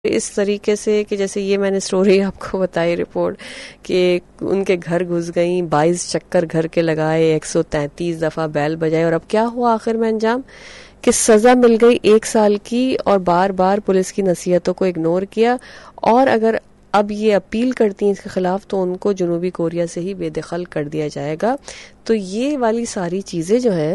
इस तरीके से कि जैसे ये मैंने स्टोरी आपको बताई रिपोर्ट कि उनके घर घुस गई, 22 चक्कर घर के लगाए, 133 दफा बैल बजाए और अब क्या हुआ आखिर में अंजाम कि सजा मिल गई 1 साल की और बार बार पुलिस की नसीहतों को इग्नोर किया। और अगर अब ये अपील करती हैं इसके खिलाफ तो उनको जनूबी कोरिया से ही बेदखल कर दिया जाएगा। तो ये वाली सारी चीजें जो हैं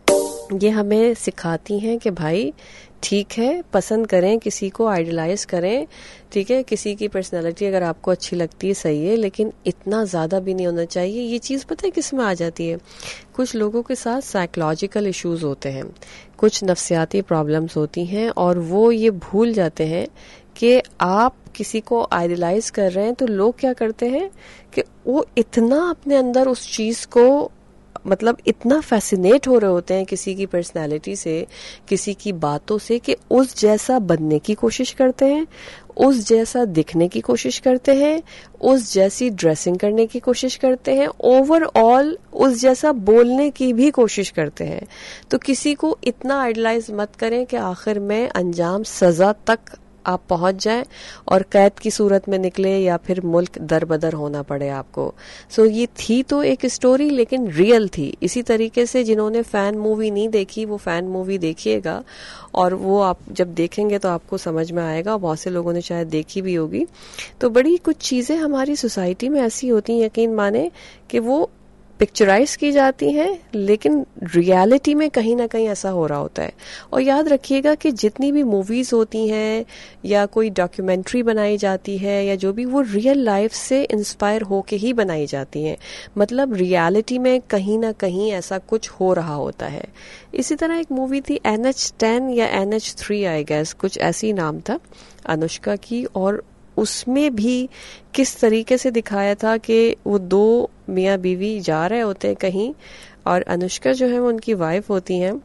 ये हमें सिखाती हैं कि भाई ठीक है, पसंद करें, किसी को आइडलाइज करें, ठीक है, किसी की पर्सनालिटी अगर आपको अच्छी लगती है सही है, लेकिन इतना ज़्यादा भी नहीं होना चाहिए। ये चीज़ पता है किस में आ जाती है, कुछ लोगों के साथ साइकोलॉजिकल इश्यूज होते हैं, कुछ नफ्सियाती प्रॉब्लम्स होती हैं और वो ये भूल जाते हैं कि आप किसी को आइडलाइज कर रहे हैं तो लोग क्या करते हैं कि वो इतना अपने अंदर उस चीज़ को मतलब इतना फैसिनेट हो रहे होते हैं किसी की पर्सनालिटी से, किसी की बातों से कि उस जैसा बनने की कोशिश करते हैं, उस जैसा दिखने की कोशिश करते हैं, उस जैसी ड्रेसिंग करने की कोशिश करते हैं, ओवरऑल उस जैसा बोलने की भी कोशिश करते हैं। तो किसी को इतना आइडलाइज मत करें कि आखिर में अंजाम सजा तक आप पहुंच जाएं और कैद की सूरत में निकले या फिर मुल्क दर बदर होना पड़े आपको। सो ये थी तो एक स्टोरी लेकिन रियल थी। इसी तरीके से जिन्होंने फैन मूवी नहीं देखी वो फैन मूवी देखिएगा और वो आप जब देखेंगे तो आपको समझ में आएगा। बहुत से लोगों ने शायद देखी भी होगी। तो बड़ी कुछ चीजें हमारी सोसाइटी में ऐसी होती हैं, यकीन माने कि वो पिक्चराइज की जाती हैं लेकिन रियलिटी में कहीं ना कहीं ऐसा हो रहा होता है। और याद रखिएगा कि जितनी भी मूवीज होती हैं या कोई डॉक्यूमेंट्री बनाई जाती है या जो भी, वो रियल लाइफ से इंस्पायर होके ही बनाई जाती हैं। मतलब रियलिटी में कहीं ना कहीं ऐसा कुछ हो रहा होता है। इसी तरह एक मूवी थी NH10 या NH3 आई गेस, कुछ ऐसी नाम था, अनुष्का की, और उसमें भी किस तरीके से दिखाया था कि वो 2 मियाँ बीवी जा रहे होते हैं कहीं और अनुष्का जो है वो उनकी वाइफ होती हैं,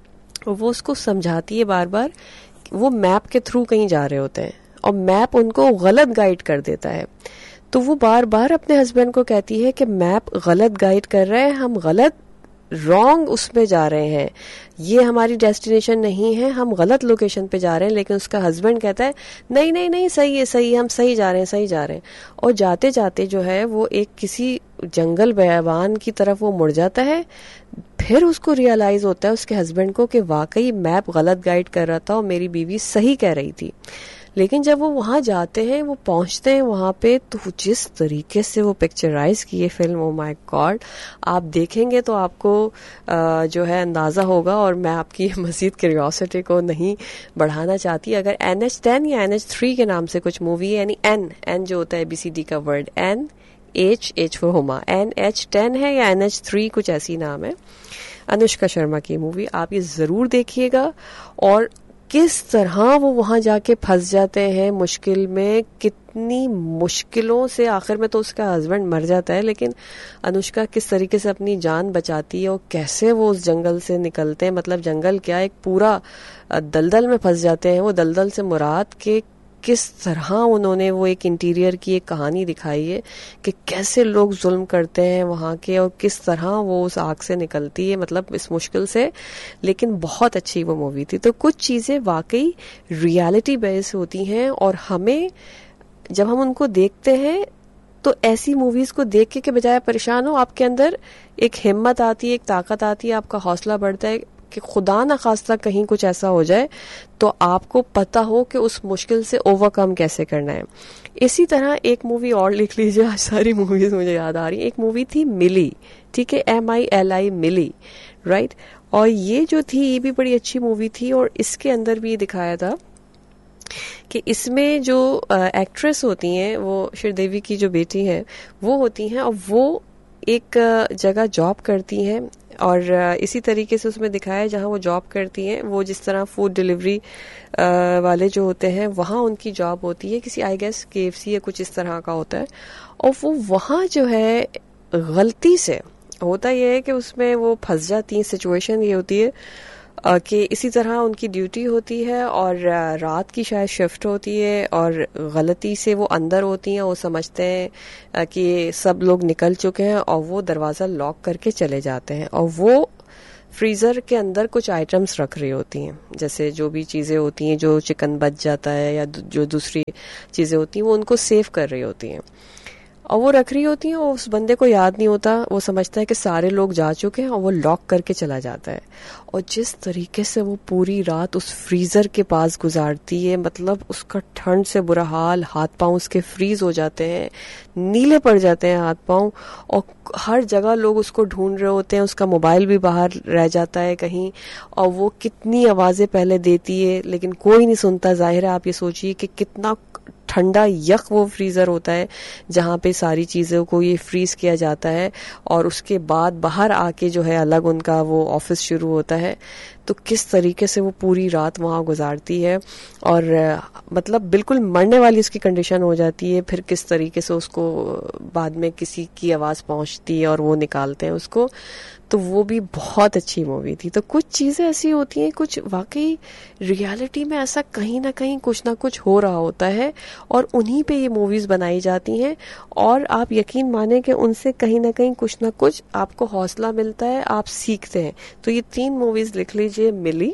वो उसको समझाती है बार बार, वो मैप के थ्रू कहीं जा रहे होते हैं और मैप उनको गलत गाइड कर देता है। तो वो बार बार अपने हस्बैंड को कहती है कि मैप गलत गाइड कर रहा है, हम गलत रॉन्ग उसमें जा रहे हैं, ये हमारी डेस्टिनेशन नहीं है, हम गलत लोकेशन पे जा रहे हैं। लेकिन उसका हस्बैंड कहता है नहीं नहीं नहीं, सही है सही है, हम सही जा रहे हैं सही जा रहे हैं। और जाते जाते जो है वो एक किसी जंगल बयाबान की तरफ वो मुड़ जाता है। फिर उसको रियलाइज होता है उसके हस्बैंड को कि वाकई मैप गलत गाइड कर रहा था और मेरी बीवी सही कह रही थी। लेकिन जब वो वहां जाते हैं, वो पहुंचते हैं वहां पे, तो जिस तरीके से वो पिक्चराइज की है फिल्म, ओ माय गॉड, आप देखेंगे तो आपको जो है अंदाजा होगा। और मैं आपकी मजीद क्यूरियोसिटी को नहीं बढ़ाना चाहती। अगर NH10 या NH3 के नाम से कुछ मूवी है, यानी एन जो होता है ABCD का word, H for Huma, NH10 है या NH3 कुछ ऐसी नाम है, अनुष्का शर्मा की मूवी, आप ये जरूर देखिएगा। और किस तरह वो वहां जाके फंस जाते हैं मुश्किल में, कितनी मुश्किलों से आखिर में तो उसका हस्बैंड मर जाता है, लेकिन अनुष्का किस तरीके से अपनी जान बचाती है और कैसे वो उस जंगल से निकलते हैं। मतलब जंगल क्या, एक पूरा दलदल में फंस जाते हैं। वो दलदल से मुराद के किस तरह उन्होंने वो एक इंटीरियर की एक कहानी दिखाई है कि कैसे लोग जुल्म करते हैं वहां के और किस तरह वो उस आग से निकलती है, मतलब इस मुश्किल से। लेकिन बहुत अच्छी वो मूवी थी। तो कुछ चीजें वाकई रियलिटी बेस होती हैं और हमें जब हम उनको देखते हैं तो ऐसी मूवीज को देख के बजाय परेशान हो, आपके अंदर एक हिम्मत आती है, एक ताकत आती है, आपका हौसला बढ़ता है कि खुदा ना खास्ता कहीं कुछ ऐसा हो जाए तो आपको पता हो कि उस मुश्किल से ओवरकम कैसे करना है। इसी तरह एक मूवी और लिख लीजिए, आज सारी मूवीज मुझे याद आ रही है। एक मूवी थी मिली, ठीक है, MILI, मिली, राइट। और ये जो थी ये भी बड़ी अच्छी मूवी थी और इसके अंदर भी दिखाया था कि इसमें जो एक्ट्रेस होती हैं, वो श्रीदेवी की जो बेटी है वो होती हैं और वो एक जगह जॉब करती हैं। और इसी तरीके से उसमें दिखाया है जहां वो जॉब करती हैं, वो जिस तरह फूड डिलीवरी वाले जो होते हैं वहां उनकी जॉब होती है, किसी आई गेस KFC या कुछ इस तरह का होता है। और वो वहां जो है गलती से होता यह है कि उसमें वो फंस जाती है। सिचुएशन ये होती है कि इसी तरह उनकी ड्यूटी होती है और रात की शायद शिफ्ट होती है और गलती से वो अंदर होती हैं। वो समझते हैं कि सब लोग निकल चुके हैं और वो दरवाज़ा लॉक करके चले जाते हैं और वो फ्रीज़र के अंदर कुछ आइटम्स रख रही होती हैं, जैसे जो भी चीज़ें होती हैं, जो चिकन बच जाता है या जो दूसरी चीज़ें होती हैं वो उनको सेव कर रही होती हैं, और वो रख रही होती हैं और उस बंदे को याद नहीं होता, वो समझता है कि सारे लोग जा चुके हैं और वो लॉक करके चला जाता है। और जिस तरीके से वो पूरी रात उस फ्रीज़र के पास गुजारती है, मतलब उसका ठंड से बुरा हाल, हाथ पांव उसके फ्रीज हो जाते हैं, नीले पड़ जाते हैं हाथ पांव, और हर जगह लोग उसको ढूंढ रहे होते हैं, उसका मोबाइल भी बाहर रह जाता है कहीं, और वो कितनी आवाज़ें पहले देती है लेकिन कोई नहीं सुनता। जाहिर है आप ये सोचिए कि कितना ठंडा यख वो फ्रीज़र होता है जहाँ पे सारी चीज़ों को ये फ्रीज किया जाता है, और उसके बाद बाहर आके जो है अलग उनका वो ऑफिस शुरू होता है। तो किस तरीके से वो पूरी रात वहाँ गुजारती है, और मतलब बिल्कुल मरने वाली उसकी कंडीशन हो जाती है, फिर किस तरीके से उसको बाद में किसी की आवाज़ पहुँचती है और वो निकालते हैं उसको। तो वो भी बहुत अच्छी मूवी थी। तो कुछ चीज़ें ऐसी होती हैं, कुछ वाकई रियलिटी में ऐसा कहीं ना कुछ हो रहा होता है, और उन्हीं पे ये मूवीज़ बनाई जाती हैं, और आप यकीन माने कि उनसे कहीं ना कुछ आपको हौसला मिलता है, आप सीखते हैं। तो ये 3 मूवीज़ लिख लीजिए, मिली,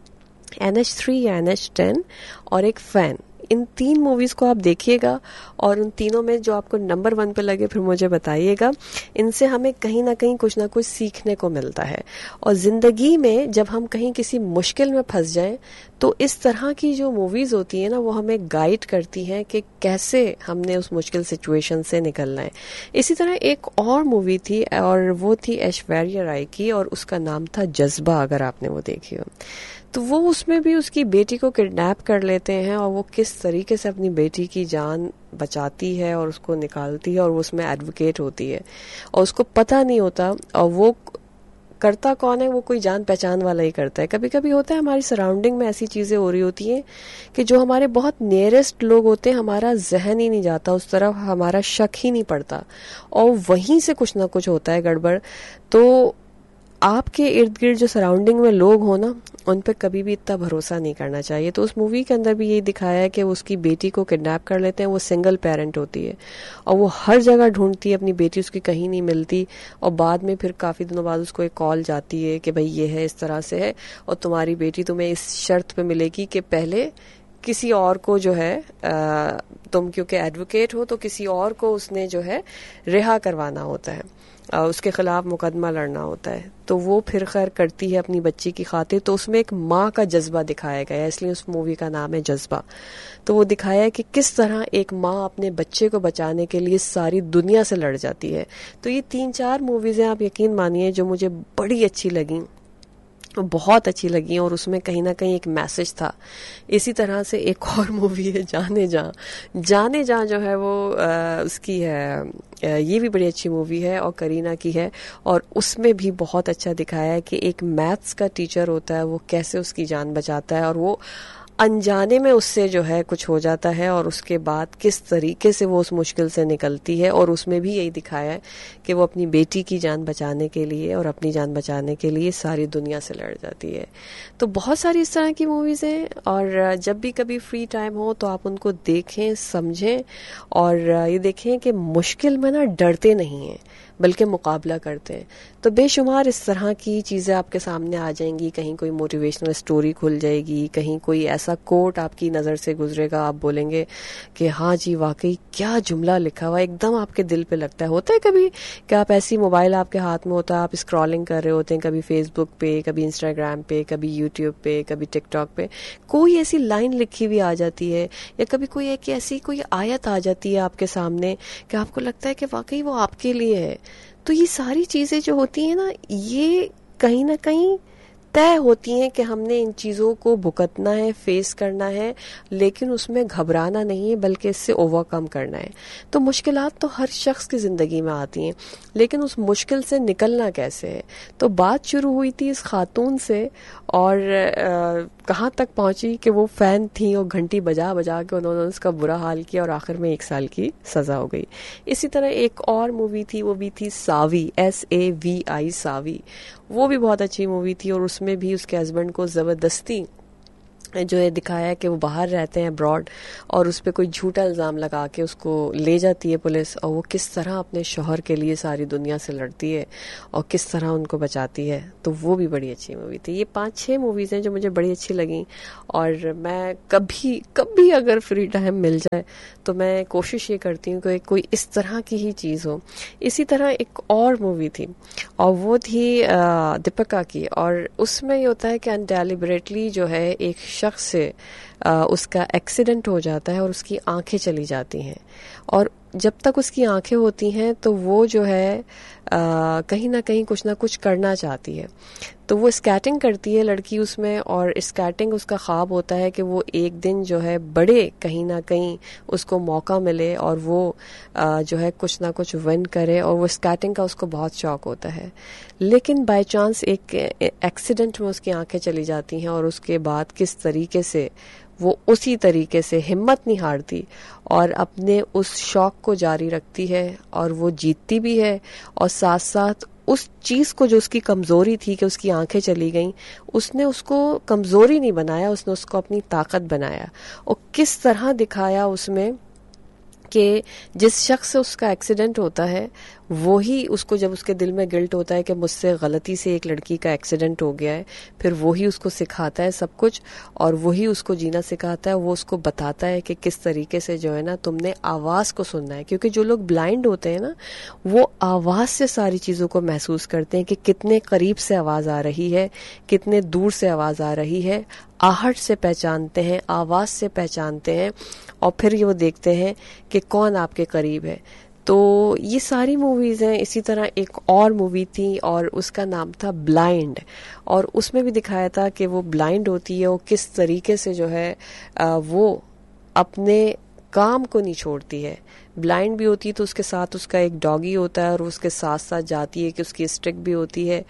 NH3 या NH10 और एक फैन। इन 3 मूवीज़ को आप देखिएगा, और उन तीनों में जो आपको नंबर 1 पे लगे फिर मुझे बताइएगा। इनसे हमें कहीं ना कुछ सीखने को मिलता है, और ज़िंदगी में जब हम कहीं किसी मुश्किल में फंस जाएं तो इस तरह की जो मूवीज़ होती हैं ना, वो हमें गाइड करती हैं कि कैसे हमने उस मुश्किल सिचुएशन से निकलना है। इसी तरह एक और मूवी थी, और वो थी ऐश्वर्या राय की, और उसका नाम था जज्बा, अगर आपने वो देखी हो। तो वो उसमें भी उसकी बेटी को किडनैप कर लेते हैं, और वो किस तरीके से अपनी बेटी की जान बचाती है और उसको निकालती है, और वो उसमें एडवोकेट होती है, और उसको पता नहीं होता, और वो करता कौन है, वो कोई जान पहचान वाला ही करता है। कभी कभी होता है हमारी सराउंडिंग में ऐसी चीज़ें हो रही होती हैं कि जो हमारे बहुत नियरेस्ट लोग होते हैं, हमारा जहन ही नहीं जाता उस तरफ, हमारा शक ही नहीं पड़ता, और वहीं से कुछ ना कुछ होता है गड़बड़। तो आपके इर्द गिर्द जो सराउंडिंग में लोग हो ना, उन पे कभी भी इतना भरोसा नहीं करना चाहिए। तो उस मूवी के अंदर भी यही दिखाया है कि वो उसकी बेटी को किडनैप कर लेते हैं, वो सिंगल पेरेंट होती है, और वो हर जगह ढूंढती है अपनी बेटी, उसकी कहीं नहीं मिलती, और बाद में फिर काफ़ी दिनों बाद उसको एक कॉल जाती है कि भाई ये है, इस तरह से है, और तुम्हारी बेटी तुम्हें इस शर्त पे मिलेगी कि पहले किसी और को जो है तुम क्योंकि एडवोकेट हो तो किसी और को उसने जो है रिहा करवाना होता है, उसके खिलाफ मुकदमा लड़ना होता है। तो वो फिर खैर करती है अपनी बच्ची की खातिर। तो उसमें एक माँ का जज्बा दिखाया गया है, इसलिए उस मूवी का नाम है जज्बा। तो वो दिखाया है कि किस तरह एक माँ अपने बच्चे को बचाने के लिए सारी दुनिया से लड़ जाती है। तो ये 3-4 मूवीज़ हैं, आप यकीन मानिए, जो मुझे बड़ी अच्छी लगी, बहुत अच्छी लगी, और उसमें कहीं ना कहीं एक मैसेज था। इसी तरह से एक और मूवी है जाने जा। जाने जा जो है वो उसकी है, ये भी बड़ी अच्छी मूवी है और करीना की है, और उसमें भी बहुत अच्छा दिखाया है कि एक मैथ्स का टीचर होता है, वो कैसे उसकी जान बचाता है, और वो अनजाने में उससे जो है कुछ हो जाता है, और उसके बाद किस तरीके से वो उस मुश्किल से निकलती है। और उसमें भी यही दिखाया है कि वो अपनी बेटी की जान बचाने के लिए और अपनी जान बचाने के लिए सारी दुनिया से लड़ जाती है। तो बहुत सारी इस तरह की मूवीज़ हैं, और जब भी कभी फ्री टाइम हो तो आप उनको देखें, समझें, और ये देखें कि मुश्किल में ना डरते नहीं हैं बल्कि मुकाबला करते हैं। तो बेशुमार इस तरह की चीज़ें आपके सामने आ जाएंगी, कहीं कोई मोटिवेशनल स्टोरी खुल जाएगी, कहीं कोई ऐसा कोट आपकी नज़र से गुजरेगा, आप बोलेंगे कि हाँ जी वाकई क्या जुमला लिखा हुआ, एकदम आपके दिल पे लगता है। होता है कभी कि आप ऐसी, मोबाइल आपके हाथ में होता है, आप स्क्रॉलिंग कर रहे होते हैं, कभी फेसबुक पे, कभी इंस्टाग्राम पे, कभी यूट्यूब पे, कभी टिकटॉक पे, कोई ऐसी लाइन लिखी हुई आ जाती है, या कभी कोई एक ऐसी कोई आयत आ जाती है आपके सामने कि आपको लगता है कि वाकई वो आपके लिए है। तो ये सारी चीज़ें जो होती हैं ना, ये कहीं ना कहीं तय होती हैं कि हमने इन चीज़ों को भुगतना है, फेस करना है, लेकिन उसमें घबराना नहीं है बल्कि इससे ओवरकम करना है। तो मुश्किलात तो हर शख्स की ज़िंदगी में आती हैं, लेकिन उस मुश्किल से निकलना कैसे है। तो बात शुरू हुई थी इस खातून से, और कहाँ तक पहुँची कि वो फ़ैन थी और घंटी बजा बजा के उन्होंने उसका बुरा हाल किया, और आखिर में 1 साल की सज़ा हो गई। इसी तरह एक और मूवी थी, वो भी थी सावी, SAVI, सावी। वो भी बहुत अच्छी मूवी थी, और उसमें भी उसके हस्बैंड को ज़बरदस्ती जो है दिखाया है कि वो बाहर रहते हैं अब्रॉड, और उस पर कोई झूठा इल्ज़ाम लगा के उसको ले जाती है पुलिस, और वो किस तरह अपने शौहर के लिए सारी दुनिया से लड़ती है और किस तरह उनको बचाती है। तो वो भी बड़ी अच्छी मूवी थी। ये 5-6 मूवीज़ हैं जो मुझे बड़ी अच्छी लगी, और मैं कभी कभी अगर फ्री टाइम मिल जाए तो मैं कोशिश ये करती हूँ कि कोई इस तरह की ही चीज़ हो। इसी तरह एक और मूवी थी, और वो थी दीपिका की, और उसमें ये होता है कि अनडेलिबरेटली जो है एक शख्स से उसका एक्सीडेंट हो जाता है और उसकी आंखें चली जाती हैं, और जब तक उसकी आंखें होती हैं तो वो जो है कहीं ना कुछ करना चाहती है। तो वो स्केटिंग करती है लड़की उसमें, और स्केटिंग उसका ख्वाब होता है कि वो एक दिन जो है बड़े कहीं ना कहीं उसको मौका मिले और वो जो है कुछ ना कुछ विन करे, और वो स्केटिंग का उसको बहुत शौक होता है। लेकिन बाय चांस एक एक्सीडेंट में उसकी आंखें चली जाती हैं, और उसके बाद किस तरीके से वो उसी तरीके से हिम्मत नहीं हारती और अपने उस शौक को जारी रखती है, और वो जीतती भी है, और साथ साथ उस चीज को जो उसकी कमजोरी थी कि उसकी आंखें चली गईं, उसने उसको कमजोरी नहीं बनाया, उसने उसको अपनी ताकत बनाया। और किस तरह दिखाया उसमें कि जिस शख्स से उसका एक्सीडेंट होता है वो ही उसको, जब उसके दिल में गिल्ट होता है कि मुझसे गलती से एक लड़की का एक्सीडेंट हो गया है, फिर वही उसको सिखाता है सब कुछ, और वही उसको जीना सिखाता है। वो उसको बताता है कि किस तरीके से जो है ना तुमने आवाज को सुनना है, क्योंकि जो लोग ब्लाइंड होते हैं ना वो आवाज से सारी चीजों को महसूस करते हैं कि कितने करीब से आवाज आ रही है, कितने दूर से आवाज आ रही है। आहट से पहचानते हैं, आवाज से पहचानते हैं, और फिर ये वो देखते हैं कि कौन आपके करीब है। तो ये सारी मूवीज हैं। इसी तरह एक और मूवी थी और उसका नाम था ब्लाइंड, और उसमें भी दिखाया था कि वो ब्लाइंड होती है और किस तरीके से जो है वो अपने काम को नहीं छोड़ती है। ब्लाइंड भी होती है तो उसके साथ उसका एक डॉगी होता है और उसके साथ साथ जाती है कि उसकी स्ट्रिक भी होती है,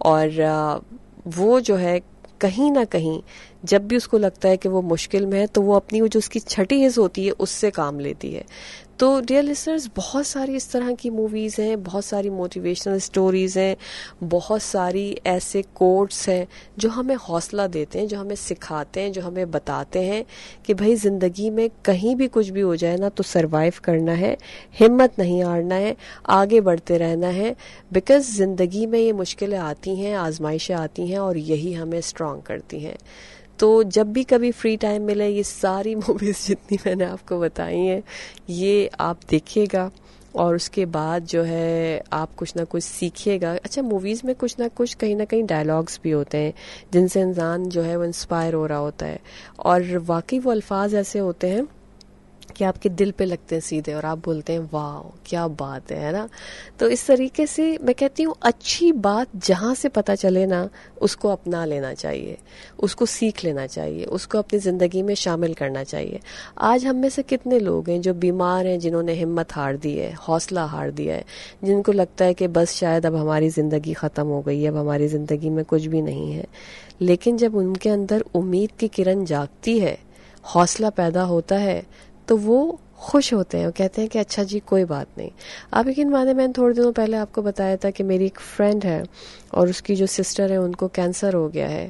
और वो जो है कहीं ना कहीं जब भी उसको लगता है कि वो मुश्किल में है तो वो अपनी वो जो उसकी छठी हिस्स होती है उससे काम लेती है। तो डियर लिसनर्स, बहुत सारी इस तरह की मूवीज हैं, बहुत सारी मोटिवेशनल स्टोरीज हैं, बहुत सारी ऐसे कोट्स हैं जो हमें हौसला देते हैं, जो हमें सिखाते हैं, जो हमें बताते हैं कि भाई जिंदगी में कहीं भी कुछ भी हो जाए ना तो सरवाइव करना है, हिम्मत नहीं हारना है, आगे बढ़ते रहना है। बिकॉज जिंदगी में ये मुश्किलें आती हैं, आजमाइशें आती हैं, और यही हमें स्ट्रांग करती हैं। तो जब भी कभी फ्री टाइम मिले ये सारी मूवीज जितनी मैंने आपको बताई हैं ये आप देखिएगा, और उसके बाद जो है आप कुछ ना कुछ सीखिएगा। अच्छा, मूवीज में कुछ ना कुछ कहीं ना कहीं डायलॉग्स भी होते हैं जिनसे इंसान जो है वो इंस्पायर हो रहा होता है, और वाकई वो अल्फाज ऐसे होते हैं कि आपके दिल पे लगते हैं सीधे, और आप बोलते हैं वाह क्या बात है ना। तो इस तरीके से मैं कहती हूँ अच्छी बात जहां से पता चले ना उसको अपना लेना चाहिए, उसको सीख लेना चाहिए, उसको अपनी जिंदगी में शामिल करना चाहिए। आज हम में से कितने लोग हैं जो बीमार हैं, जिन्होंने हिम्मत हार दी है, हौसला हार दिया है, जिनको लगता है कि बस शायद अब हमारी जिंदगी खत्म हो गई है, अब हमारी जिंदगी में कुछ भी नहीं है। लेकिन जब उनके अंदर उम्मीद की किरण जागती है, हौसला पैदा होता है, तो वो खुश होते हैं, वो कहते हैं कि अच्छा जी कोई बात नहीं। आप यकीन माने, मैंने थोड़े दिनों पहले आपको बताया था कि मेरी एक फ्रेंड है और उसकी जो सिस्टर है उनको कैंसर हो गया है,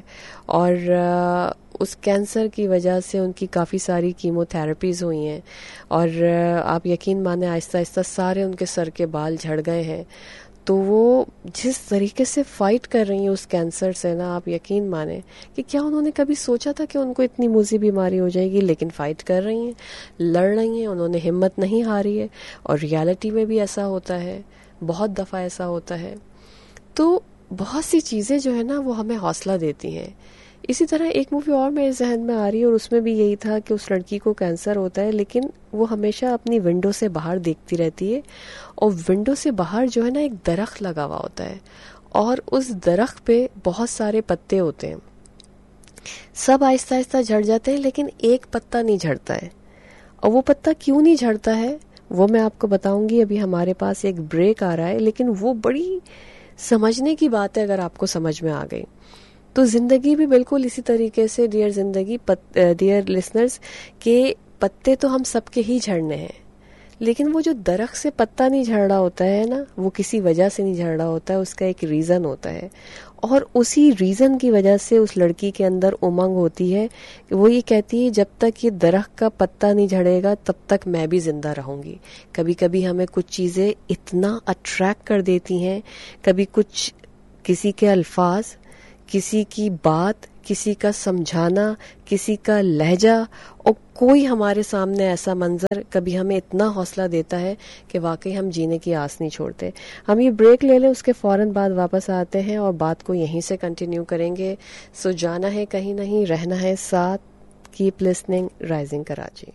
और उस कैंसर की वजह से उनकी काफ़ी सारी कीमोथेरेपीज़ हुई हैं, और आप यकीन माने आहिस्ता आहिस्ता सारे उनके सर के बाल झड़ गए हैं। तो वो जिस तरीके से फाइट कर रही हैं उस कैंसर से ना, आप यकीन माने कि क्या उन्होंने कभी सोचा था कि उनको इतनी मुझी बीमारी हो जाएगी, लेकिन फाइट कर रही हैं, लड़ रही हैं, उन्होंने हिम्मत नहीं हारी है। और रियलिटी में भी ऐसा होता है, बहुत दफ़ा ऐसा होता है। तो बहुत सी चीज़ें जो है ना वो हमें हौसला देती हैं। इसी तरह एक मूवी और मेरे जहन में आ रही है, और उसमें भी यही था कि उस लड़की को कैंसर होता है, लेकिन वो हमेशा अपनी विंडो से बाहर देखती रहती है, और विंडो से बाहर जो है ना एक दरख्त लगा हुआ होता है, और उस दरख्त पे बहुत सारे पत्ते होते हैं। सब आहिस्ता आहिस्ता झड़ जाते हैं, लेकिन एक पत्ता नहीं झड़ता है। और वो पत्ता क्यों नहीं झड़ता है वो मैं आपको बताऊंगी। अभी हमारे पास एक ब्रेक आ रहा है, लेकिन वो बड़ी समझने की बात है अगर आपको समझ में आ गई। तो जिंदगी भी बिल्कुल इसी तरीके से डियर लिसनर्स, के पत्ते तो हम सबके ही झड़ने हैं, लेकिन वो जो दरख्त से पत्ता नहीं झड़ रहा होता है ना, वो किसी वजह से नहीं झड़ रहा होता है, उसका एक रीज़न होता है। और उसी रीज़न की वजह से उस लड़की के अंदर उमंग होती है कि वो ये कहती है जब तक ये दरख्त का पत्ता नहीं झड़ेगा तब तक मैं भी जिंदा रहूंगी। कभी कभी हमें कुछ चीज़ें इतना अट्रैक्ट कर देती हैं, कभी कुछ किसी के अल्फाज, किसी की बात, किसी का समझाना, किसी का लहजा और कोई हमारे सामने ऐसा मंजर कभी हमें इतना हौसला देता है कि वाकई हम जीने की आस नहीं छोड़ते। हम ये ब्रेक ले लें, उसके फौरन बाद वापस आते हैं और बात को यहीं से कंटिन्यू करेंगे। सो जाना है कहीं नहीं, रहना है साथ। Keep listening rising Karachi.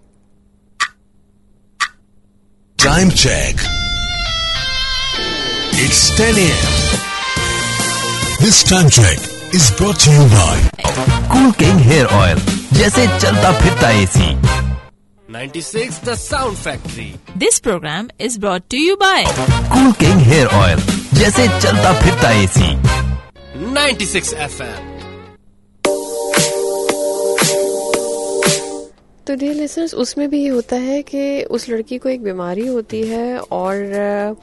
Time check, it's 10 AM. This time check is brought to you by Cool King Hair Oil, जैसे चलता फिरता AC. 96 The Sound Factory. This program is brought to you by Cool King Hair Oil, जैसे चलता फिरता AC. 96 FM. तो dear listeners, उसमें भी ये होता है कि उस लड़की को एक बीमारी होती है और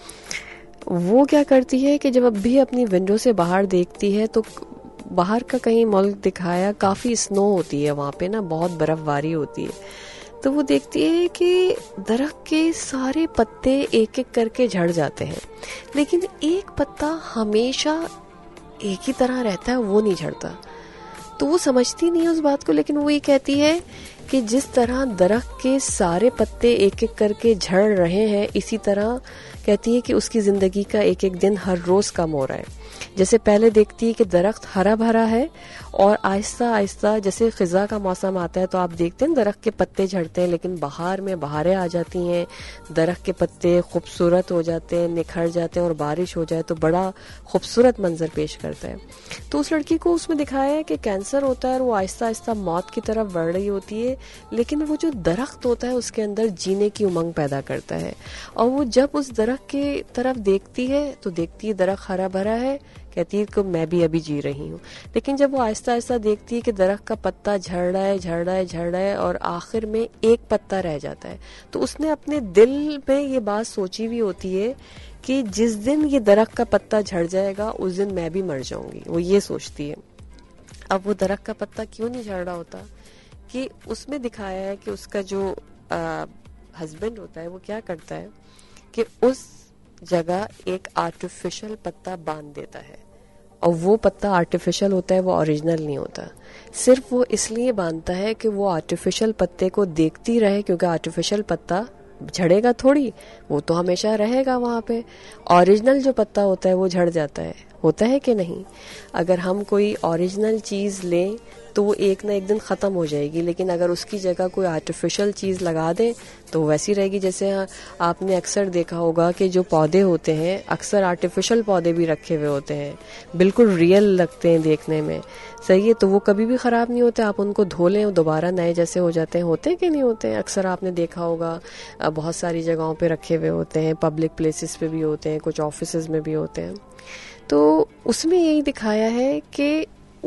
वो क्या करती है कि जब अब भी अपनी विंडो से बाहर देखती है तो बाहर का कहीं मुल्क दिखाया, काफ़ी स्नो होती है वहाँ पे ना, बहुत बर्फबारी होती है। तो वो देखती है कि दरख्त के सारे पत्ते एक एक करके झड़ जाते हैं, लेकिन एक पत्ता हमेशा एक ही तरह रहता है, वो नहीं झड़ता। तो वो समझती नहीं है उस बात को, लेकिन वो ये कहती है कि जिस तरह दरख्त के सारे पत्ते एक एक करके झड़ रहे हैं, इसी तरह कहती है कि उसकी ज़िंदगी का एक एक दिन हर रोज़ कम हो रहा है। जैसे पहले देखती है कि दरख्त हरा भरा है और आहिस्ता आहिस्ता जैसे ख़िज़ा का मौसम आता है तो आप देखते हैं दरख्त के पत्ते झड़ते हैं, लेकिन बहार में बहारें आ जाती हैं, दरख्त के पत्ते खूबसूरत हो जाते हैं, निखर जाते हैं और बारिश हो जाए तो बड़ा खूबसूरत मंजर पेश करता है। तो उस लड़की को उसमें दिखाया है कि कैंसर होता है और वो आहिस्ता आहिस्ता मौत की तरफ बढ़ रही होती है, लेकिन वो जो दरख्त होता है उसके अंदर जीने की उमंग पैदा करता है। और वो जब उस दरख्त की तरफ देखती है तो देखती है दरख्त हरा भरा है, कहती है कि मैं भी अभी जी रही हूँ। लेकिन जब वो आहिस्ता आहिस्ता देखती है कि दरख्त का पत्ता झड़ रहा है, झड़ रहा है, झड़ रहा है और आखिर में एक पत्ता रह जाता है, तो उसने अपने दिल में ये बात सोची हुई होती है कि जिस दिन ये दरख्त का पत्ता झड़ जाएगा उस दिन मैं भी मर जाऊंगी। वो ये सोचती है। अब वो दरख्त का पत्ता क्यों नहीं झड़ रहा होता कि उसमें दिखाया है कि उसका जो हस्बैंड होता है वो क्या करता है कि उस जगह एक आर्टिफिशियल पत्ता बांध देता है, और वो पत्ता आर्टिफिशियल होता है, वो ओरिजिनल नहीं होता। सिर्फ वो इसलिए बांधता है कि वो आर्टिफिशियल पत्ते को देखती रहे, क्योंकि आर्टिफिशियल पत्ता झड़ेगा थोड़ी, वो तो हमेशा रहेगा वहाँ पे। ओरिजिनल जो पत्ता होता है वो झड़ जाता है, होता है कि नहीं? अगर हम कोई ओरिजिनल चीज़ लें तो वो एक ना एक दिन ख़त्म हो जाएगी, लेकिन अगर उसकी जगह कोई आर्टिफिशियल चीज़ लगा दें तो वैसी रहेगी। जैसे आपने अक्सर देखा होगा कि जो पौधे होते हैं, अक्सर आर्टिफिशियल पौधे भी रखे हुए होते हैं, बिल्कुल रियल लगते हैं देखने में, सही है, तो वो कभी भी ख़राब नहीं होते। आप उनको धो लें दोबारा नए जैसे हो जाते हैं, होते हैं कि नहीं होते हैं? अक्सर आपने देखा होगा, बहुत सारी जगहों पर रखे हुए होते हैं, पब्लिक प्लेसेस पे भी होते हैं, कुछ ऑफिसेज में भी होते हैं। तो उसमें यही दिखाया है कि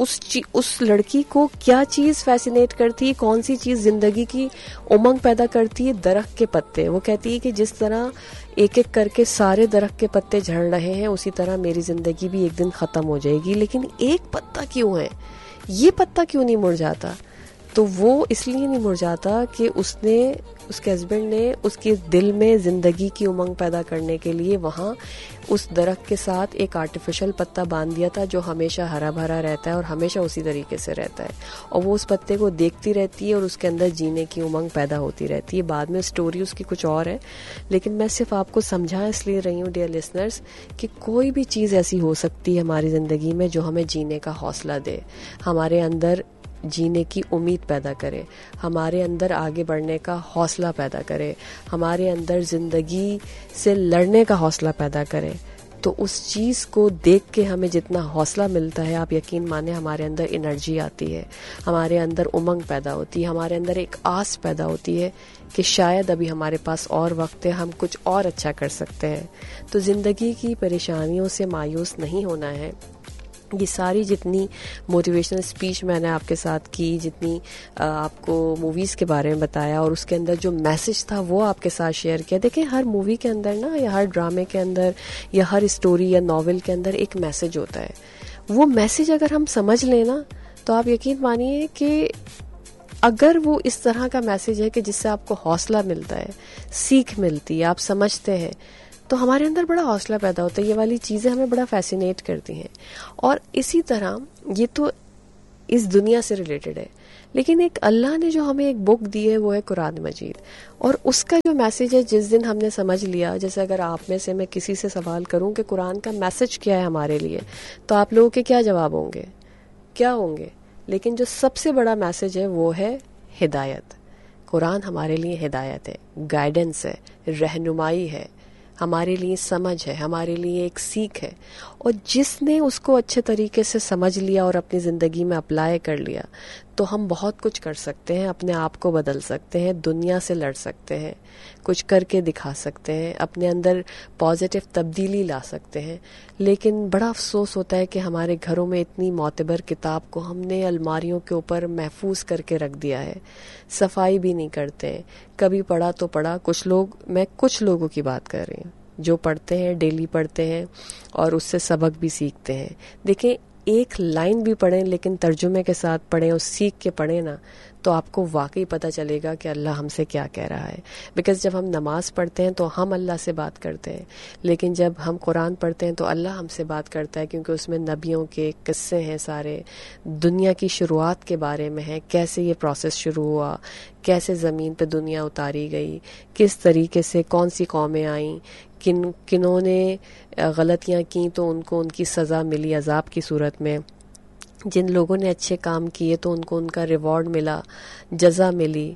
उस लड़की को क्या चीज़ फैसिनेट करती है, कौन सी चीज़ जिंदगी की उमंग पैदा करती है? दरख्त के पत्ते। वो कहती है कि जिस तरह एक एक करके सारे दरख्त के पत्ते झड़ रहे हैं, उसी तरह मेरी जिंदगी भी एक दिन ख़त्म हो जाएगी, लेकिन एक पत्ता क्यों है, ये पत्ता क्यों नहीं मुरझाता? तो वो इसलिए नहीं मुरझाता कि उसके हस्बैंड ने उसके दिल में ज़िंदगी की उमंग पैदा करने के लिए वहाँ उस दरख्त के साथ एक आर्टिफिशियल पत्ता बांध दिया था, जो हमेशा हरा भरा रहता है और हमेशा उसी तरीके से रहता है, और वो उस पत्ते को देखती रहती है और उसके अंदर जीने की उमंग पैदा होती रहती है। बाद में स्टोरी उसकी कुछ और है, लेकिन मैं सिर्फ आपको समझा इसलिए रही हूँ डियर लिसनर्स कि कोई भी चीज़ ऐसी हो सकती है हमारी ज़िंदगी में जो हमें जीने का हौसला दे, हमारे अंदर जीने की उम्मीद पैदा करे, हमारे अंदर आगे बढ़ने का हौसला पैदा करे, हमारे अंदर ज़िंदगी से लड़ने का हौसला पैदा करे। तो उस चीज़ को देख के हमें जितना हौसला मिलता है, आप यकीन माने हमारे अंदर एनर्जी आती है, हमारे अंदर उमंग पैदा होती है, हमारे अंदर एक आस पैदा होती है कि शायद अभी हमारे पास और वक्त है, हम कुछ और अच्छा कर सकते हैं। तो ज़िंदगी की परेशानियों से मायूस नहीं होना है, ये सारी जितनी मोटिवेशनल स्पीच मैंने आपके साथ की, जितनी आपको मूवीज़ के बारे में बताया और उसके अंदर जो मैसेज था वो आपके साथ शेयर किया. देखें, हर मूवी के अंदर ना, या हर ड्रामे के अंदर, या हर स्टोरी या नॉवेल के अंदर एक मैसेज होता है. वो मैसेज अगर हम समझ लें ना, तो आप यकीन मानिए कि अगर वो इस तरह का मैसेज है कि जिससे आपको हौसला मिलता है, सीख मिलती है, आप समझते हैं, तो हमारे अंदर बड़ा हौसला पैदा होता है. ये वाली चीज़ें हमें बड़ा फैसिनेट करती हैं. और इसी तरह ये तो इस दुनिया से रिलेटेड है, लेकिन एक अल्लाह ने जो हमें एक बुक दी है वो है कुरान मजीद. और उसका जो मैसेज है, जिस दिन हमने समझ लिया, जैसे अगर आप में से मैं किसी से सवाल करूं कि कुरान का मैसेज क्या है हमारे लिए, तो आप लोगों के क्या जवाब होंगे, क्या होंगे? लेकिन जो सबसे बड़ा मैसेज है वो है हिदायत. कुरान हमारे लिए हिदायत है, गाइडेंस है, रहनुमाई है, हमारे लिए समझ है, हमारे लिए एक सीख है. और जिसने उसको अच्छे तरीके से समझ लिया और अपनी ज़िंदगी में अप्लाई कर लिया, तो हम बहुत कुछ कर सकते हैं. अपने आप को बदल सकते हैं, दुनिया से लड़ सकते हैं, कुछ करके दिखा सकते हैं, अपने अंदर पॉजिटिव तब्दीली ला सकते हैं. लेकिन बड़ा अफसोस होता है कि हमारे घरों में इतनी मोतबर किताब को हमने अलमारियों के ऊपर महफूज करके रख दिया है, सफाई भी नहीं करते. कभी पढ़ा तो पढ़ा, मैं कुछ लोगों की बात कर रही हूँ जो पढ़ते हैं, डेली पढ़ते हैं और उससे सबक भी सीखते हैं. देखें, एक लाइन भी पढ़ें लेकिन तर्जुमे के साथ पढ़ें और सीख के पढ़ें ना, तो आपको वाकई पता चलेगा कि अल्लाह हमसे क्या कह रहा है. बिकॉज जब हम नमाज पढ़ते हैं तो हम अल्लाह से बात करते हैं, लेकिन जब हम कुरान पढ़ते हैं तो अल्लाह हमसे बात करता है, क्योंकि उसमें नबियों के किस्से हैं, सारे दुनिया की शुरुआत के बारे में है, कैसे ये प्रोसेस शुरू हुआ, कैसे ज़मीन पे दुनिया उतारी गई, किस तरीके से कौन सी कौमें आईं, किन्होंने गलतियां की तो उनको उनकी सज़ा मिली अजाब की सूरत में, जिन लोगों ने अच्छे काम किए तो उनको उनका रिवॉर्ड मिला, जज़ा मिली.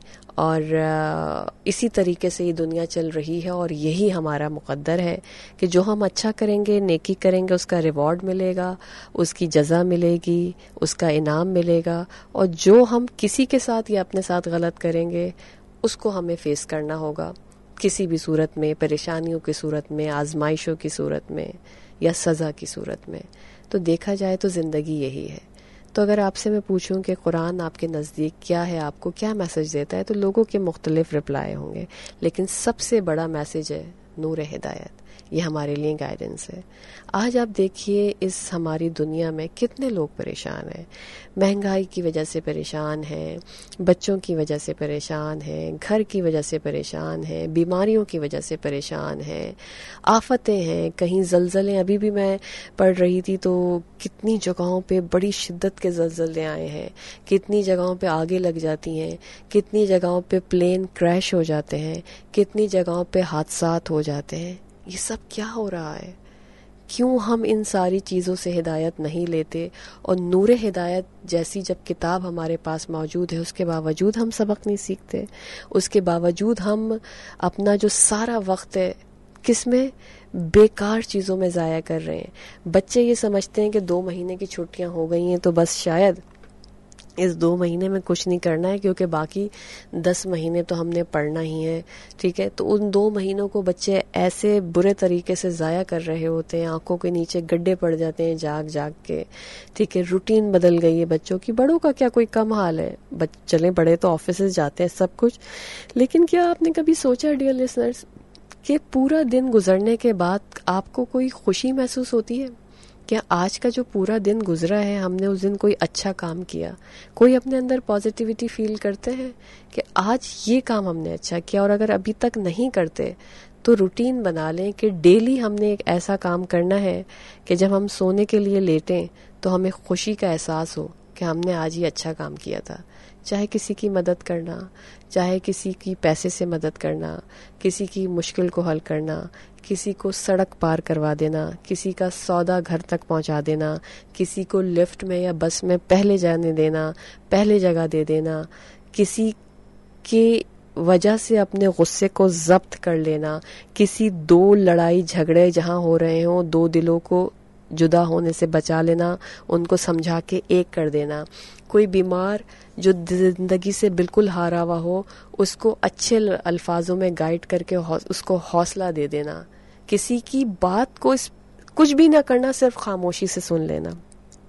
और इसी तरीके से ये दुनिया चल रही है. और यही हमारा मुक़द्दर है कि जो हम अच्छा करेंगे, नेकी करेंगे, उसका रिवॉर्ड मिलेगा, उसकी जज़ा मिलेगी, उसका इनाम मिलेगा. और जो हम किसी के साथ या अपने साथ गलत करेंगे, उसको हमें फेस करना होगा, किसी भी सूरत में, परेशानियों की सूरत में, आजमाइशों की सूरत में, या सज़ा की सूरत में. तो देखा जाए तो ज़िंदगी यही है. तो अगर आपसे मैं पूछूं कि कुरान आपके नज़दीक क्या है, आपको क्या मैसेज देता है, तो लोगों के मुख्तलिफ रिप्लाई होंगे, लेकिन सबसे बड़ा मैसेज है नूर हिदायत. ये हमारे लिए गाइडेंस है. आज आप देखिए, इस हमारी दुनिया में कितने लोग परेशान हैं. महंगाई की वजह से परेशान हैं, बच्चों की वजह से परेशान हैं, घर की वजह से परेशान हैं, बीमारियों की वजह से परेशान हैं, आफतें हैं, कहीं ज़लज़ले. अभी भी मैं पढ़ रही थी तो कितनी जगहों पे बड़ी शिद्दत के ज़लज़ले आए हैं, कितनी जगहों पे आगे लग जाती हैं, कितनी जगहों पे प्लेन क्रैश हो जाते हैं, कितनी जगहों पे हादसात हो जाते हैं. ये सब क्या हो रहा है? क्यों हम इन सारी चीज़ों से हिदायत नहीं लेते? और नूर हिदायत जैसी जब किताब हमारे पास मौजूद है, उसके बावजूद हम सबक नहीं सीखते, उसके बावजूद हम अपना जो सारा वक्त है किसमें, बेकार चीज़ों में ज़ाया कर रहे हैं. बच्चे ये समझते हैं कि 2 महीने की छुट्टियां हो गई हैं तो बस शायद इस 2 महीने में कुछ नहीं करना है, क्योंकि बाकी 10 महीने तो हमने पढ़ना ही है. ठीक है, तो उन 2 महीनों को बच्चे ऐसे बुरे तरीके से ज़ाया कर रहे होते हैं, आंखों के नीचे गड्ढे पड़ जाते हैं जाग जाग के. ठीक है, रूटीन बदल गई है बच्चों की. बड़ों का क्या कोई कम हाल है, चले बड़े तो ऑफिस जाते हैं सब कुछ. लेकिन क्या आपने कभी सोचा डियर लिसनर्स कि पूरा दिन गुजरने के बाद आपको कोई खुशी महसूस होती है? क्या आज का जो पूरा दिन गुजरा है, हमने उस दिन कोई अच्छा काम किया, कोई अपने अंदर पॉजिटिविटी फील करते हैं कि आज ये काम हमने अच्छा किया? और अगर अभी तक नहीं करते तो रूटीन बना लें कि डेली हमने एक ऐसा काम करना है कि जब हम सोने के लिए लेटें तो हमें खुशी का एहसास हो कि हमने आज ये अच्छा काम किया था. चाहे किसी की मदद करना, चाहे किसी की पैसे से मदद करना, किसी की मुश्किल को हल करना, किसी को सड़क पार करवा देना, किसी का सौदा घर तक पहुंचा देना, किसी को लिफ्ट में या बस में पहले जाने देना, पहले जगह दे देना, किसी की वजह से अपने गुस्से को जब्त कर लेना, किसी 2 लड़ाई झगड़े जहां हो रहे हों, 2 दिलों को जुदा होने से बचा लेना, उनको समझा के एक कर देना. कोई बीमार जो जिंदगी से बिल्कुल हारा हुआ हो, उसको अच्छे अल्फाजों में गाइड करके उसको हौसला दे देना. किसी की बात को कुछ भी ना करना, सिर्फ खामोशी से सुन लेना.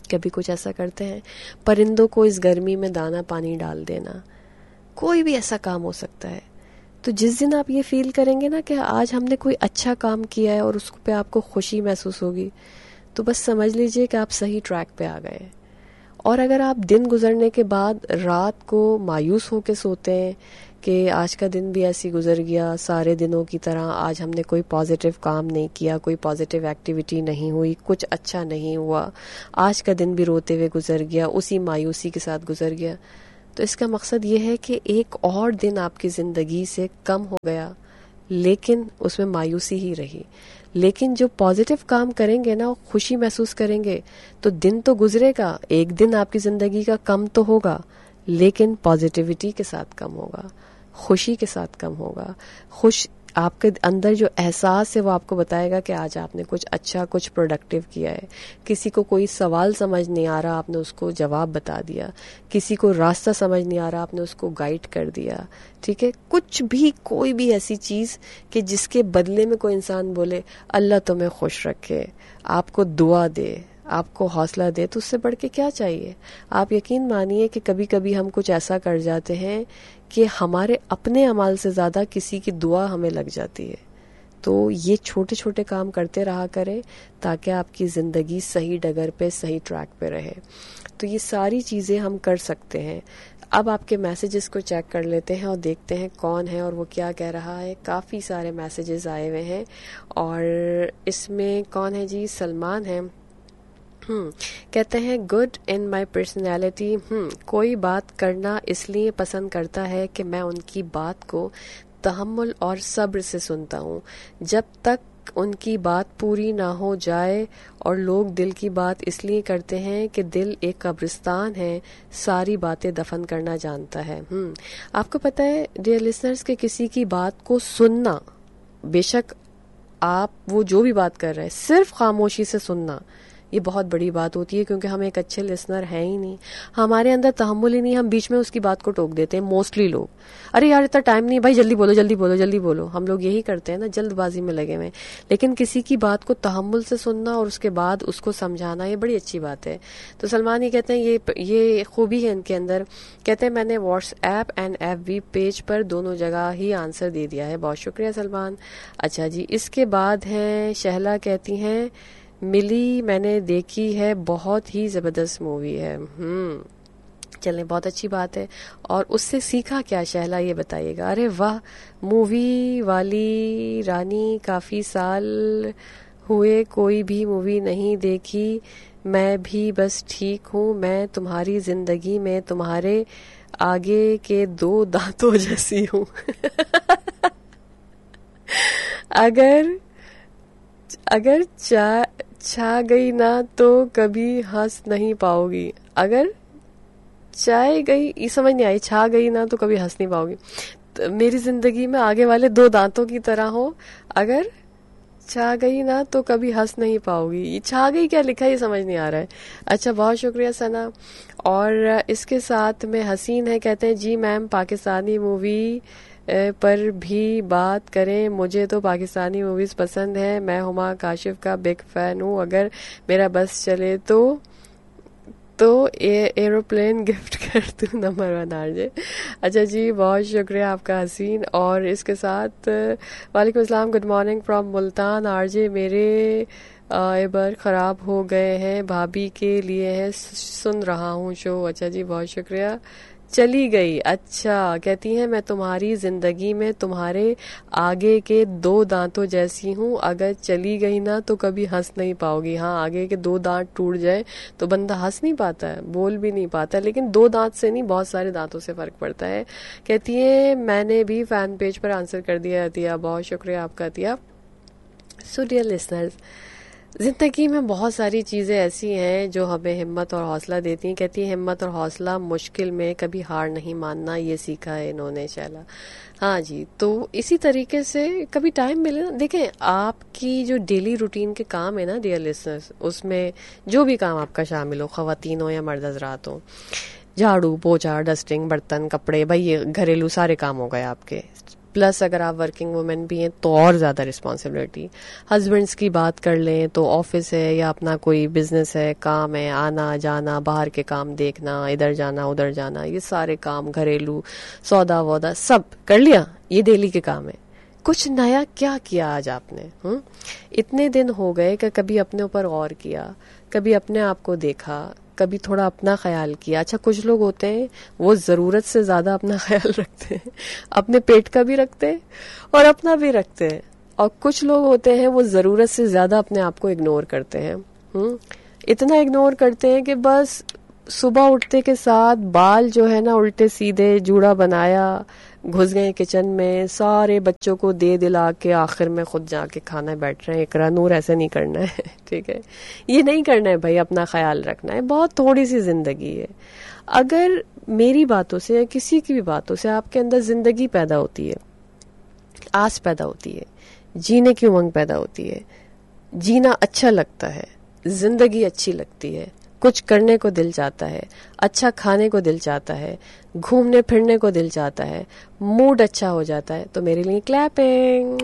कभी कुछ ऐसा करते हैं, परिंदों को इस गर्मी में दाना पानी डाल देना, कोई भी ऐसा काम हो सकता है। तो जिस दिन आप ये फील करेंगे ना कि आज हमने कोई अच्छा काम किया है और उस पे आपको खुशी महसूस होगी, तो बस समझ लीजिए कि आप सही ट्रैक पे आ गए। और अगर आप दिन गुजरने के बाद रात को मायूस होकर सोते हैं कि आज का दिन भी ऐसी गुजर गया सारे दिनों की तरह, आज हमने कोई पॉजिटिव काम नहीं किया, कोई पॉजिटिव एक्टिविटी नहीं हुई, कुछ अच्छा नहीं हुआ, आज का दिन भी रोते हुए गुजर गया, उसी मायूसी के साथ गुजर गया, तो इसका मकसद ये है कि एक और दिन आपकी ज़िंदगी से कम हो गया, लेकिन उसमें मायूसी ही रही। लेकिन जो पॉजिटिव काम करेंगे ना, खुशी महसूस करेंगे, तो दिन तो गुजरेगा, एक दिन आपकी ज़िंदगी का कम तो होगा, लेकिन पॉजिटिविटी के साथ कम होगा, खुशी के साथ कम होगा। आपके अंदर जो एहसास है वो आपको बताएगा कि आज आपने कुछ अच्छा, कुछ प्रोडक्टिव किया है। किसी को कोई सवाल समझ नहीं आ रहा, आपने उसको जवाब बता दिया, किसी को रास्ता समझ नहीं आ रहा, आपने उसको गाइड कर दिया, ठीक है। कुछ भी, कोई भी ऐसी चीज़ कि जिसके बदले में कोई इंसान बोले अल्लाह तुम्हें खुश रखे, आपको दुआ दे, आपको हौसला दे, तो उससे बढ़ के क्या चाहिए। आप यकीन मानिए कि कभी कभी हम कुछ ऐसा कर जाते हैं कि हमारे अपने अमाल से ज़्यादा किसी की दुआ हमें लग जाती है। तो ये छोटे छोटे काम करते रहा करें ताकि आपकी ज़िंदगी सही डगर पे, सही ट्रैक पे रहे। तो ये सारी चीज़ें हम कर सकते हैं। अब आपके मैसेजेस को चेक कर लेते हैं और देखते हैं कौन है और वो क्या कह रहा है। काफ़ी सारे मैसेजेस आए हुए हैं और इसमें कौन है जी, सलमान है। कहते हैं गुड इन माई पर्सनैलिटी, कोई बात करना इसलिए पसंद करता है कि मैं उनकी बात को तहम्मुल और सब्र से सुनता हूँ जब तक उनकी बात पूरी ना हो जाए। और लोग दिल की बात इसलिए करते हैं कि दिल एक कब्रिस्तान है, सारी बातें दफन करना जानता है। आपको पता है डियर लिसनर्स कि किसी की बात को सुनना, बेशक आप वो जो भी बात कर रहे हैं सिर्फ खामोशी से सुनना, ये बहुत बड़ी बात होती है, क्योंकि हम एक अच्छे लिसनर हैं ही नहीं, हमारे अंदर तहम्मुल ही नहीं, हम बीच में उसकी बात को टोक देते हैं। मोस्टली लोग, अरे यार इतना टाइम नहीं भाई, जल्दी बोलो जल्दी बोलो जल्दी बोलो, हम लोग यही करते हैं ना, जल्दबाजी में लगे हुए। लेकिन किसी की बात को तहम्मुल से सुनना और उसके बाद उसको समझाना, ये बड़ी अच्छी बात है। तो सलमान ये कहते हैं ये खूबी है इनके अंदर। कहते हैं मैंने व्हाट्सएप एंड FB पेज पर दोनों जगह ही आंसर दे दिया है। बहुत शुक्रिया सलमान। अच्छा जी, इसके बाद है शहला, कहती हैं मिली, मैंने देखी है, बहुत ही जबरदस्त मूवी है। चलें, बहुत अच्छी बात है। और उससे सीखा क्या शहला, ये बताइएगा। अरे वाह, मूवी वाली रानी, काफी साल हुए कोई भी मूवी नहीं देखी, मैं भी बस ठीक हूँ, मैं तुम्हारी जिंदगी में तुम्हारे आगे के 2 दांतों जैसी हूँ। अगर छा गई ना तो कभी हंस नहीं पाओगी। अगर चाय गई, ये समझ नहीं आई, छा गई ना तो कभी हंस नहीं पाओगी। तो मेरी जिंदगी में आगे वाले 2 दांतों की तरह हो, अगर छा गई ना तो कभी हंस नहीं पाओगी। ये छा गई क्या लिखा है, ये समझ नहीं आ रहा है। अच्छा, बहुत शुक्रिया सना। और इसके साथ में हसीन है, कहते हैं जी मैम, पाकिस्तानी मूवी पर भी बात करें, मुझे तो पाकिस्तानी मूवीज पसंद है, मैं हुमा काशिफ का बिग फैन हूँ, अगर मेरा बस चले तो एरोप्लेन गिफ्ट कर दूँ, नंबर 1 आरजे। अच्छा जी, बहुत शुक्रिया आपका हसीन। और इसके साथ वालेकुम अस्सलाम, good morning from Multan RJ, मेरे एबर ख़राब हो गए हैं, भाभी के लिए है, सुन रहा हूँ शो। अच्छा जी, बहुत शुक्रिया। चली गई, अच्छा, कहती हैं मैं तुम्हारी जिंदगी में तुम्हारे आगे के 2 दांतों जैसी हूँ, अगर चली गई ना तो कभी हंस नहीं पाओगी। हाँ, आगे के 2 दांत टूट जाए तो बंदा हंस नहीं पाता है, बोल भी नहीं पाता, लेकिन 2 दांत से नहीं, बहुत सारे दांतों से फर्क पड़ता है। कहती है मैंने भी फैन पेज पर आंसर कर दिया अतिया, बहुत शुक्रिया आपका अतिया। सो डियर लिसनर्स, जिंदगी में बहुत सारी चीज़ें ऐसी हैं जो हमें हिम्मत और हौसला देती हैं। कहती है हिम्मत और हौसला मुश्किल में कभी हार नहीं मानना, ये सीखा है इन्होंने शैला। हाँ जी, तो इसी तरीके से कभी टाइम मिले ना, देखें आपकी जो डेली रूटीन के काम है ना डियर लिसनर्स, उसमें जो भी काम आपका शामिल हो, ख़वातीन हो या मर्द हज़रात हो, झाड़ू पोछा, डस्टिंग, बर्तन, कपड़े, भाई ये घरेलू सारे काम हो गए आपके, प्लस अगर आप वर्किंग वुमेन भी हैं तो और ज़्यादा रिस्पॉन्सिबिलिटी। हस्बैंड्स की बात कर लें तो ऑफिस है या अपना कोई बिजनेस है, काम है, आना जाना, बाहर के काम देखना, इधर जाना उधर जाना, ये सारे काम, घरेलू सौदा वौदा सब कर लिया, ये डेली के काम है। कुछ नया क्या किया आज आपने? इतने दिन हो गए कि कभी अपने ऊपर गौर किया, कभी अपने आप को देखा, कभी थोड़ा अपना ख्याल किया। अच्छा, कुछ लोग होते हैं वो जरूरत से ज्यादा अपना ख्याल रखते हैं, अपने पेट का भी रखते हैं और अपना भी रखते हैं, और कुछ लोग होते हैं वो जरूरत से ज्यादा अपने आप को इग्नोर करते हैं। इतना इग्नोर करते हैं कि बस सुबह उठते के साथ बाल जो है ना उल्टे सीधे जूड़ा बनाया, घुस गए किचन में, सारे बच्चों को दे दिला के आखिर में खुद जाके खाना बैठ रहे हैं। इकरा नूर, ऐसे नहीं करना है, ठीक है? ये नहीं करना है भाई, अपना ख्याल रखना है। बहुत थोड़ी सी जिंदगी है। अगर मेरी बातों से या किसी की भी बातों से आपके अंदर जिंदगी पैदा होती है, आस पैदा होती है, जीने की उमंग पैदा होती है, जीना अच्छा लगता है, जिंदगी अच्छी लगती है, कुछ करने को दिल चाहता है, अच्छा खाने को दिल चाहता है, घूमने फिरने को दिल चाहता है, मूड अच्छा हो जाता है, तो मेरे लिए क्लैपिंग,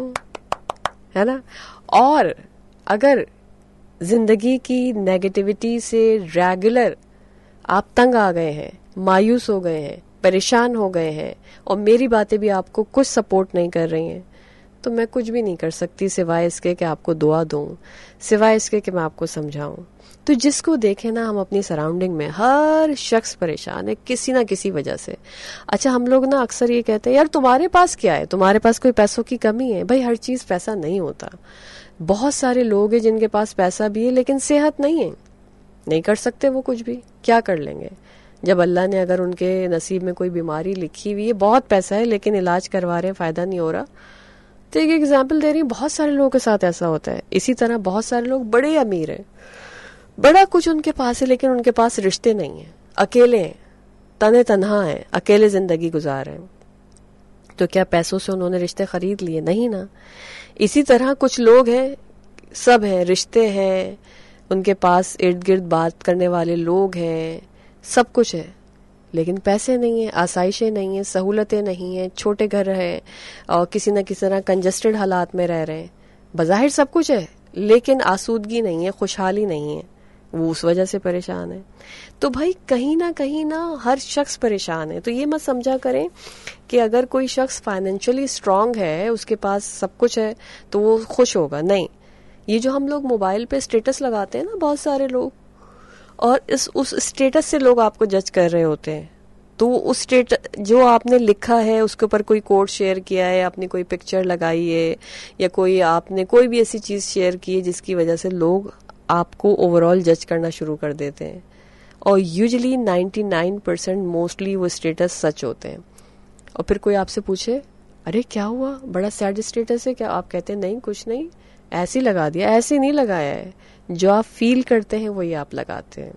है ना? और अगर जिंदगी की नेगेटिविटी से रेगुलर आप तंग आ गए हैं, मायूस हो गए हैं, परेशान हो गए हैं, और मेरी बातें भी आपको कुछ सपोर्ट नहीं कर रही हैं, तो मैं कुछ भी नहीं कर सकती सिवाय इसके कि आपको दुआ दूं, सिवाय इसके कि मैं आपको समझाऊं। तो जिसको देखे ना, हम अपनी सराउंडिंग में हर शख्स परेशान है किसी ना किसी वजह से। अच्छा, हम लोग ना अक्सर ये कहते हैं, यार तुम्हारे पास क्या है, तुम्हारे पास कोई पैसों की कमी है? भाई, हर चीज पैसा नहीं होता। बहुत सारे लोग हैं जिनके पास पैसा भी है लेकिन सेहत नहीं है, नहीं कर सकते वो कुछ भी। क्या कर लेंगे जब अल्लाह ने अगर उनके नसीब में कोई बीमारी लिखी हुई है, बहुत पैसा है लेकिन इलाज करवा रहे हैं, फायदा नहीं हो रहा। तो एक एग्जाम्पल दे रही हूँ, बहुत सारे लोगों के साथ ऐसा होता है। इसी तरह बहुत सारे लोग बड़े अमीर हैं, बड़ा कुछ उनके पास है, लेकिन उनके पास रिश्ते नहीं है, अकेले हैं, तने तन्हा हैं, अकेले जिंदगी गुजार रहे हैं। तो क्या पैसों से उन्होंने रिश्ते खरीद लिए? नहीं ना। इसी तरह कुछ लोग हैं, सब हैं, रिश्ते हैं, उनके पास इर्द गिर्द बात करने वाले लोग हैं, सब कुछ है, लेकिन पैसे नहीं है, आसाइशें नहीं है, सहूलतें नहीं है, छोटे घर है और किसी न किसी तरह कंजस्टेड हालात में रह रहे हैं। बज़ाहिर सब कुछ है लेकिन आसूदगी नहीं है, खुशहाली नहीं है, वो उस वजह से परेशान है। तो भाई कहीं ना हर शख्स परेशान है। तो ये मत समझा करें कि अगर कोई शख्स फाइनेंशियली स्ट्रांग है, उसके पास सब कुछ है, तो वो खुश होगा। नहीं, ये जो हम लोग मोबाइल पे स्टेटस लगाते हैं ना, बहुत सारे लोग, और उस स्टेटस से लोग आपको जज कर रहे होते हैं। तो उस स्टेटस जो आपने लिखा है उसके ऊपर कोई कोट शेयर किया है, आपने कोई पिक्चर लगाई है, या कोई आपने कोई भी ऐसी चीज शेयर की है जिसकी वजह से लोग आपको ओवरऑल जज करना शुरू कर देते हैं। और यूजुअली 99% मोस्टली वो स्टेटस सच होते हैं। और फिर कोई आपसे पूछे, अरे क्या हुआ, बड़ा सैड स्टेटस है क्या? आप कहते हैं नहीं, कुछ नहीं, ऐसे ही लगा दिया। ऐसे नहीं लगाया है, जो आप फील करते हैं वही आप लगाते हैं।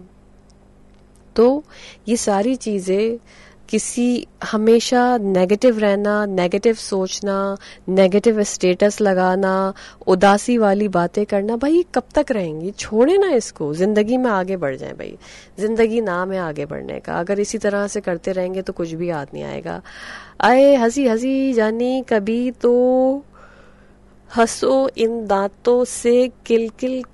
तो ये सारी चीजें, किसी हमेशा नेगेटिव रहना, नेगेटिव सोचना, नेगेटिव स्टेटस लगाना, उदासी वाली बातें करना, भाई कब तक रहेंगी? छोड़े ना इसको, जिंदगी में आगे बढ़ जाए। भाई जिंदगी नाम है आगे बढ़ने का, अगर इसी तरह से करते रहेंगे तो कुछ भी याद नहीं आएगा। आए हंसी हंसी जानी कभी तो हंसो इन दांतों से, किल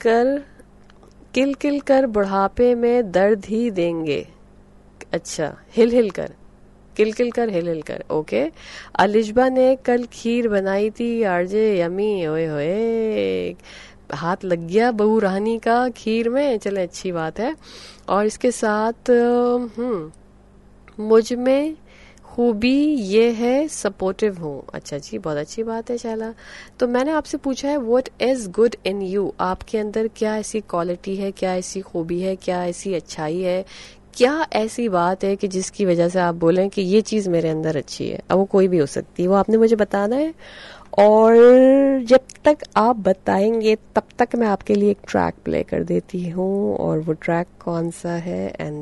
किल कर बुढ़ापे में दर्द ही देंगे। अच्छा, हिल हिल कर, किल कर, हिल हिल कर। ओके। अलिजबा ने कल खीर बनाई थी, आरजे यमी, ओए होए, हाथ लग गया बहू रानी का खीर में। चले, अच्छी बात है। और इसके साथ मुझ में खूबी ये है, सपोर्टिव हूँ। अच्छा जी, बहुत अच्छी बात है। चला, तो मैंने आपसे पूछा है what is good in you, आपके अंदर क्या ऐसी क्वालिटी है, क्या ऐसी खूबी है, क्या ऐसी अच्छाई है, क्या ऐसी बात है कि जिसकी वजह से आप बोलें कि ये चीज मेरे अंदर अच्छी है। अब वो कोई भी हो सकती है, वो आपने मुझे बताना है। और जब तक आप बताएंगे तब तक मैं आपके लिए एक ट्रैक प्ले कर देती हूँ, और वो ट्रैक कौन सा है एंड